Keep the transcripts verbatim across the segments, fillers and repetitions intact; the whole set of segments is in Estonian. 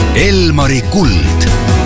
Elmari kuld.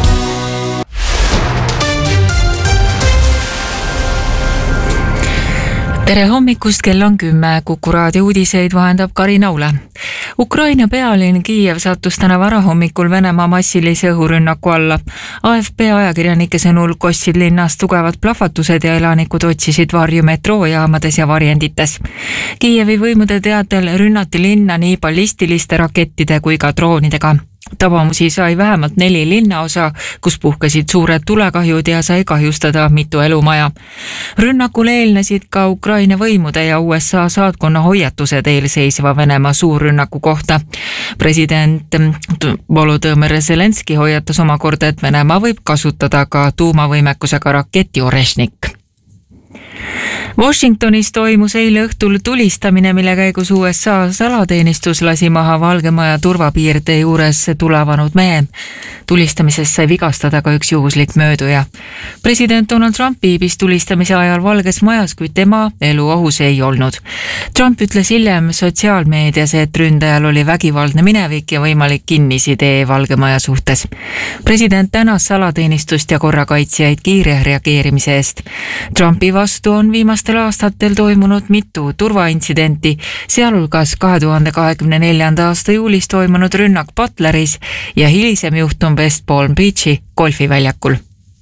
Tere hommikust, kell on kümme. Kuku raadio uudiseid vahendab Karina Ule. Ukraina pealinn Kiiev sattus täna varahommikul Venemaa massilise õhurünnaku alla. A F P ajakirjanike sõnul kostsid linnas tugevad plahvatused ja elanikud otsisid varju metroojaamades ja varjendites. Kiievi võimude teatel rünnati linna nii ballistiliste rakettide kui ka droonidega. Tabamusi sai vähemalt neli linnaosa, kus puhkesid suured tulekahjud ja sai kahjustada mitu elumaja. Rünnakul eelnesid ka Ukraina võimude ja U S A saatkonna hoiatused eelseisva Venemaa suurrünnaku kohta. President Volodõmõr Zelenski hoiatas omakorda, et Venemaa võib kasutada ka tuumavõimekusega raketi Orešnik. Washingtonis toimus eile õhtul tulistamine, mille käigus U S A salateenistus lasi maha Valge Maja turvapiirde juures tulevanud mehe. Tulistamisest sai vigastada ka üks juhuslik mööduja. President Donald Trump viibis tulistamise ajal Valges Majas, kuid tema elu ohus ei olnud. Trump ütles hiljem sotsiaalmeedias, et ründajal oli vägivaldne minevik ja võimalik kinnisidee Valge Maja suhtes. President tänas salateenistust ja korrakaitsjaid kiire reageerimise eest. Trumpi vastu on viimastel aastatel toimunud mitu turvaintsidenti, sealhulgas kahe tuhande kahekümne neljanda aasta juulis toimunud rünnak Butleris ja hilisem juhtum West Palm Beachi golfiväljakul.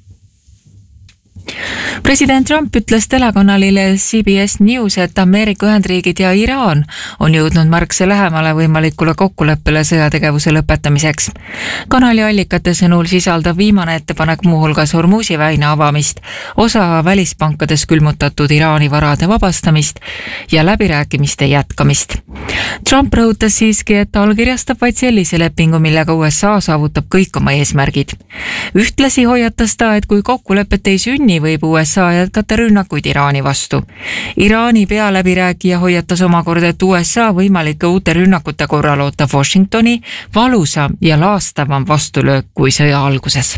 President Trump ütles telekanalile C B S News, et Ameerika Ühendriigid ja Iraan on jõudnud märksa lähemale võimalikule kokkuleppele sõjategevuse lõpetamiseks. Kanali allikate sõnul sisaldab viimane ettepanek muuhulgas Hormuzi väina avamist, osa välispankades külmutatud Iraani varade vabastamist ja läbirääkimiste jätkamist. Trump rõhutas siiski, et allkirjastab vaid sellise lepingu, millega U S A saavutab kõik oma eesmärgid. Ühtlasi hoiatas ta, et kui kokkulepet ei sünni, võib U S A jätkata rünnakuid Iraani vastu. Iraani pealäbirääkija hoiatas omakorda, et U S A võimalike uute rünnakute korral ootab Washingtoni valusam ja laastavam vastulöök kui sõja alguses.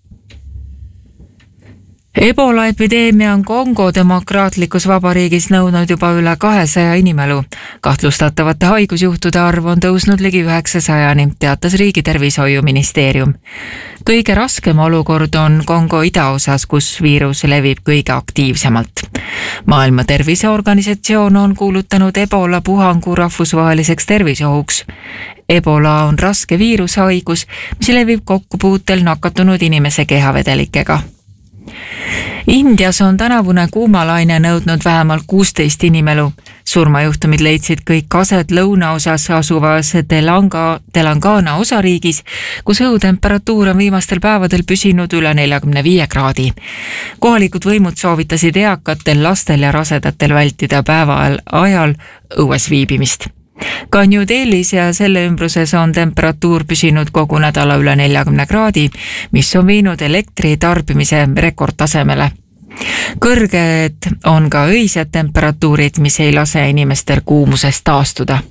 Ebola epideemia on Kongo demokraatlikus vabariigis nõudnud juba üle kahesaja inimelu. Kahtlustatavate haigusjuhtude arv on tõusnud ligi üheksasajani, teatas riigi tervishoiuministeerium. Kõige raskem olukord on Kongo idaosas, kus viirus levib kõige aktiivsemalt. Maailma Terviseorganisatsioon on kuulutanud Ebola puhangu rahvusvaheliseks terviseohuks. Ebola on raske viirushaigus, mis levib kokkupuutel nakatunud inimese kehavedelikega. Indias on tänavune kuumalaine nõudnud vähemalt kuusteist inimelu. Surmajuhtumid leidsid kõik aset lõunaosas asuvas Telanga, Telangana osariigis, kus õhutemperatuur on viimastel päevadel püsinud üle neljakümne viie kraadi. Kohalikud võimud soovitasid eakatel, lastel ja rasedatel vältida päeva ajal õues viibimist. Ka New Delhis ja selle ümbruses on temperatuur püsinud kogu nädala üle neljakümne kraadi, mis on viinud elektri tarbimise rekordtasemele. Kõrged on ka öised temperatuurid, mis ei lase inimestel kuumusest taastuda.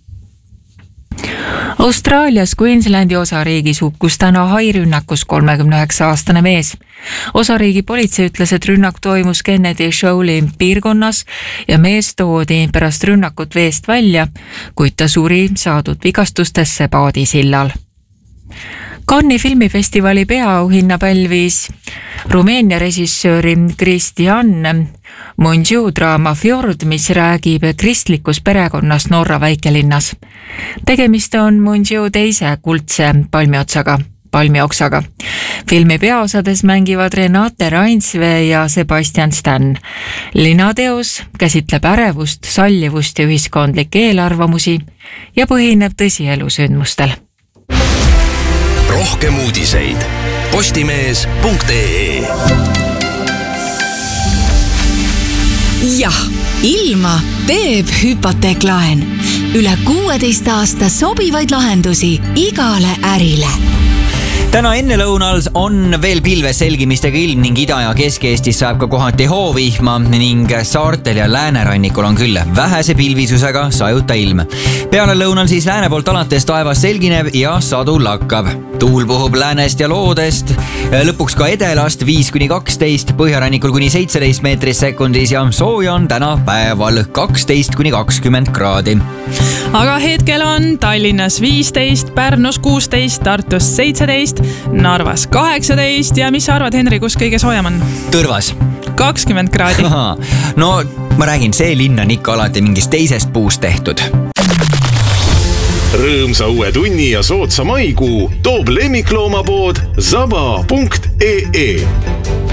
Austraalias Queenslandi osariigis hukkus täna hairünnakus kolmekümne üheksa aastane mees. Osariigi politsei ütles, et rünnak toimus Kennedy Shoal'i piirkonnas ja mees toodi pärast rünnakut veest välja, kuid ta suri saadud vigastustesse paadisillal. Cannes'i filmifestivali peaauhinna pälvis Rumeenia režissööri Cristian Mungiu draama Fjord, mis räägib kristlikus perekonnas Norra väikelinnas. Tegemist on Mungiu teise kuldse palmiotsaga. palmioksaga. Filmi peaosades mängivad Renate Rainsvee ja Sebastian Stan. Linateos käsitleb ärevust, sallivust ja ühiskondlikke eelarvamusi ja põhineb tõsielusündmustel. Rohkem uudiseid postimees punkt ee. Jah, ilma teeb hüpoteeklaen. Üle kuueteist aasta sobivaid lahendusi igale ärile. Täna ennelõunal on veel pilves selgimistega ilm ning Ida- ja Kesk-Eestis saab ka kohati hoovihma ning saartel ja läänerannikul on küll vähese pilvisusega sajuta ilm. Peale lõunal siis lääne poolt alates taevas selgineb ja sadu lakkab. tuul puhub läänest ja loodest, lõpuks ka edelast viis kuni kaksteist, põhjarannikul kuni seitseteist meetrit sekundis ja sooja on täna päeval kaksteist kuni kakskümmend kraadi. Aga hetkel on Tallinnas viisteist, Pärnus kuusteist, Tartus seitseteist, Narvas kaheksateist ja mis sa arvad, Henri, kus kõige soojem on? Tõrvas. kakskümmend kraadi. No ma räägin, see linn on ikka alati mingist teisest puust tehtud. Rõõmsa uue tunni ja soodsa maikuu toob lemmikloomapood zaba punkt ee.